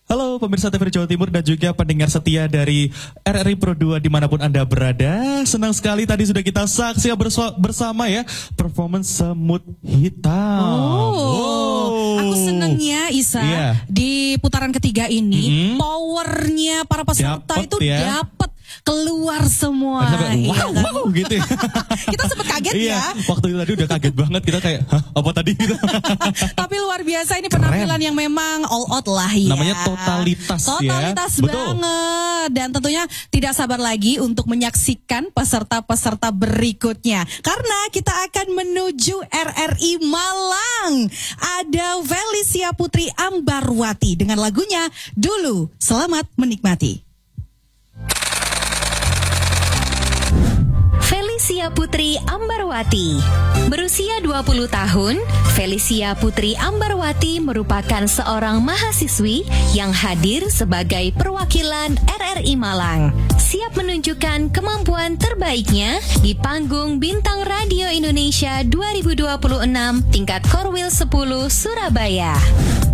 Halo pemirsa TVRI Jawa Timur dan juga pendengar setia dari RRI Pro 2 dimanapun Anda berada. Senang sekali tadi sudah kita saksikan bersama ya performance Semut Hitam. Aku senangnya Isa di putaran ketiga ini powernya para peserta itu dapat keluar semua. Wow gitu ya. Kita sempat kaget ya. Waktu itu tadi udah kaget banget, kita kayak apa tadi gitu. Tapi luar biasa ini penampilan yang memang all out lah ya. Namanya totalitas ya. Totalitas banget. Dan tentunya tidak sabar lagi untuk menyaksikan peserta-peserta berikutnya. Karena kita akan menuju RRI Malang. Ada Felicia Putri Ambarwati dengan lagunya Dulu. Selamat menikmati. Felicia Putri Ambarwati. Berusia 20 tahun, Felicia Putri Ambarwati merupakan seorang mahasiswi yang hadir sebagai perwakilan RRI Malang. Siap menunjukkan kemampuan terbaiknya di panggung Bintang Radio Indonesia 2026 tingkat Korwil 10 Surabaya.